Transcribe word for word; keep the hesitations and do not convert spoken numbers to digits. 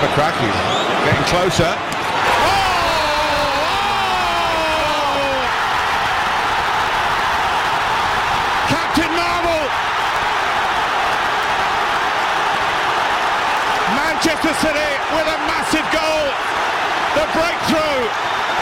Abakraki getting closer. Captain Marvel! Manchester City with a massive goal. The breakthrough